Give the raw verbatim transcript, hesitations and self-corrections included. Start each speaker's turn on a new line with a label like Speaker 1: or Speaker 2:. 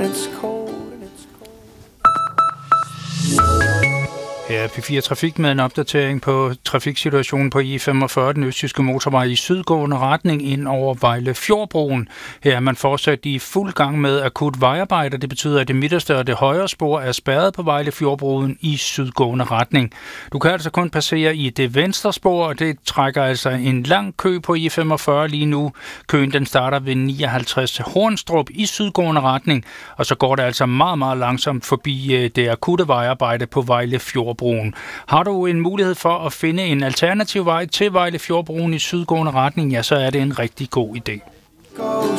Speaker 1: and it's cold.
Speaker 2: Her er P fire Trafik med en opdatering på trafiksituationen på E femogfyrre, den østjyske motorvej i sydgående retning ind over Vejle Fjordbroen. Her er man fortsat i fuld gang med akut vejarbejde. Det betyder, at det midterste og det højre spor er spærret på Vejle Fjordbroen i sydgående retning. Du kan altså kun passere i det venstre spor, og det trækker altså en lang kø på E femogfyrre lige nu. Køen den starter ved nioghalvtreds til Hornstrup i sydgående retning, og så går det altså meget, meget langsomt forbi det akutte vejarbejde på Vejle Fjordbroen. Har du en mulighed for at finde en alternativ vej til Vejle Fjordbroen i sydgående retning, ja, så er det en rigtig god idé.
Speaker 1: Go